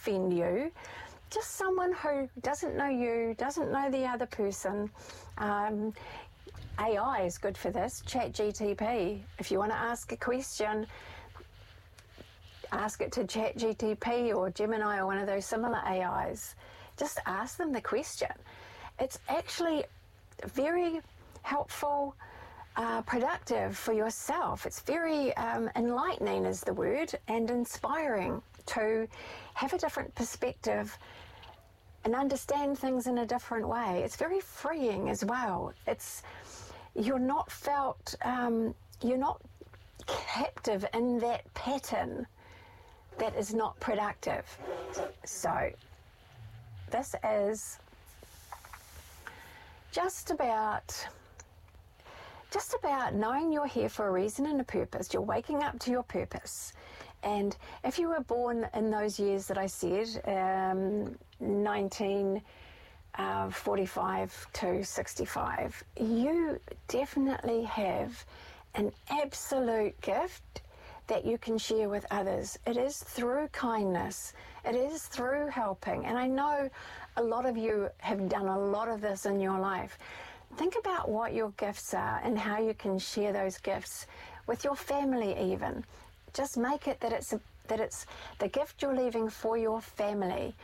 offend you. Just someone who doesn't know you, doesn't know the other person. AI is good for this, ChatGTP. If you want to ask a question, ask it to ChatGTP or Gemini or one of those similar AIs. Just ask them the question. It's actually very helpful, productive for yourself. It's very enlightening is the word, and inspiring to have a different perspective and understand things in a different way. It's very freeing as well. You're not captive in that pattern that is not productive. So this is just about knowing you're here for a reason and a purpose. You're waking up to your purpose. And if you were born in those years that I said, 1945 to 65, you definitely have an absolute gift that you can share with others. It is through kindness. It is through helping. And I know a lot of you have done a lot of this in your life. Think about what your gifts are and how you can share those gifts with your family even. Just make it that it's the gift you're leaving for your family.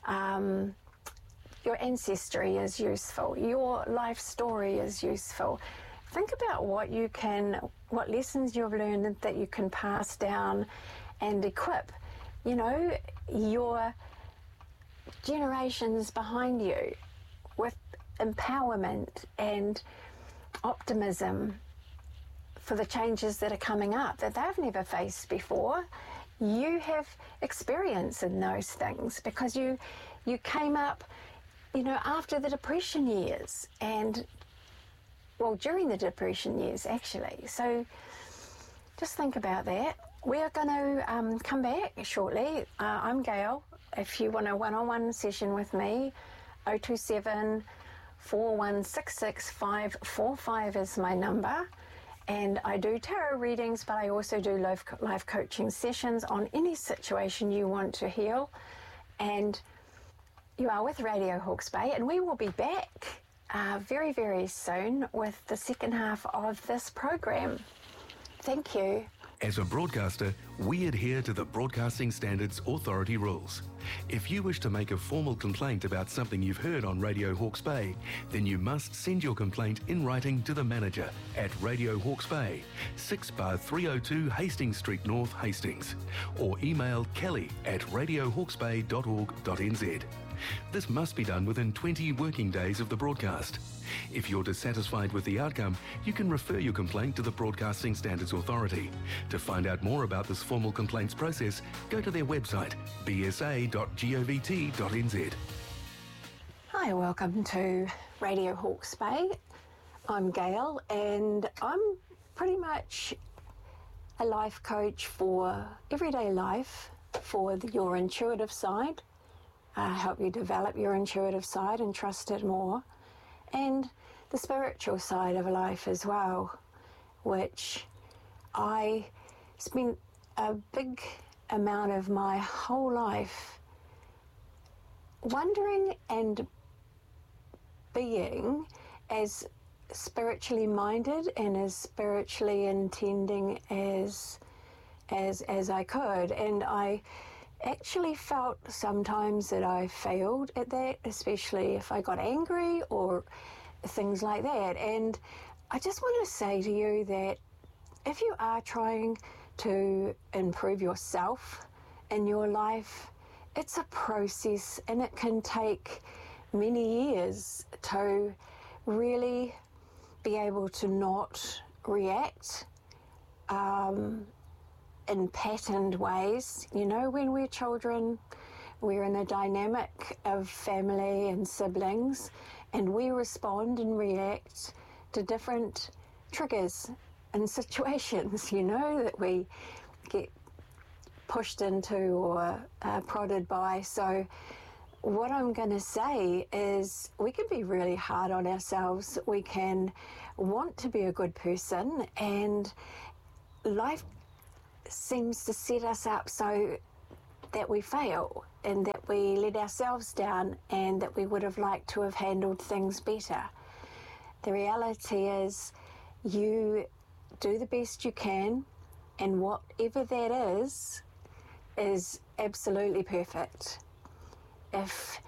Your ancestry is useful. Your life story is useful. Think about what lessons you've learned that you can pass down and equip, your generations behind you with empowerment and optimism for the changes that are coming up that they've never faced before. You have experience in those things because you came up, after the Depression years and during the Depression years, actually. So just think about that. We are going to come back shortly. I'm Gail. If you want a one-on-one session with me, 027 4166 545 is my number. And I do tarot readings, but I also do life coaching sessions on any situation you want to heal. And you are with Radio Hawke's Bay, and we will be back very, very soon with the second half of this program. Thank you. As a broadcaster, we adhere to the Broadcasting Standards Authority rules. If you wish to make a formal complaint about something you've heard on Radio Hawke's Bay, then you must send your complaint in writing to the manager at Radio Hawke's Bay, 6/302 Hastings Street North, Hastings, or email kelly@radiohawksbay.org.nz. This must be done within 20 working days of the broadcast. If you're dissatisfied with the outcome, you can refer your complaint to the Broadcasting Standards Authority. To find out more about this formal complaints process, go to their website, bsa.govt.nz. Hi, welcome to Radio Hawke's Bay. I'm Gail, and I'm pretty much a life coach for everyday life, for your intuitive side. Help you develop your intuitive side and trust it more. And the spiritual side of life as well, which I spent a big amount of my whole life wondering and being as spiritually minded and as spiritually intending as I could. And I actually felt sometimes that I failed at that, especially if I got angry or things like that. And I just want to say to you that if you are trying to improve yourself in your life, it's a process and it can take many years to really be able to not react in patterned ways. When we're children, we're in a dynamic of family and siblings, and we respond and react to different triggers and situations, that we get pushed into or prodded by. So what I'm going to say is we can be really hard on ourselves. We can want to be a good person, and life seems to set us up so that we fail. and that we let ourselves down and that we would have liked to have handled things better. The reality is you do the best you can, and whatever that is absolutely perfect. If